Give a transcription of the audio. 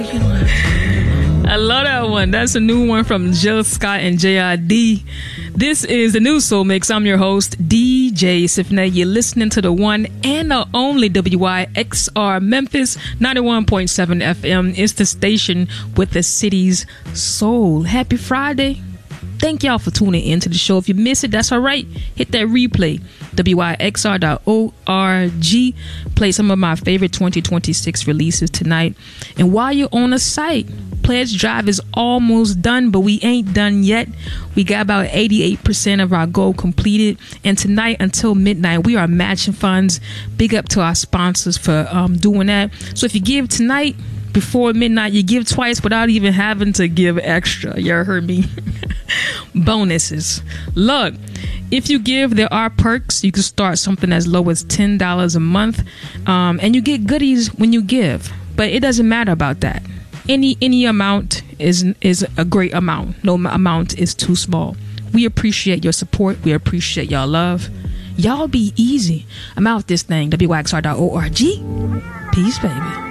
I love that one. That's a new one from Jill Scott and JID. This is the new Soul Mix. I'm your host, DJ Sifney. You're listening to the one and the only WYXR Memphis 91.7 FM. It's the station with the city's soul. Happy Friday. Thank y'all for tuning in to the show. If you miss it, that's all right. Hit that replay. WYXR.org. Play some of my favorite 2026 releases tonight. And while you're on the site, Pledge Drive is almost done, but we ain't done yet. We got about 88% of our goal completed. And tonight until midnight, we are matching funds. Big up to our sponsors for doing that. So if you give tonight, before midnight, you give twice without even having to give extra. You heard me? Bonuses. Look, if you give, there are perks. You can start something as low as $10 a month, and you get goodies when you give. But it doesn't matter about that. Any amount is a great amount. No amount is too small. We appreciate your support. We appreciate y'all love. Y'all be easy. I'm out this thing. WYXR.org. Peace, baby.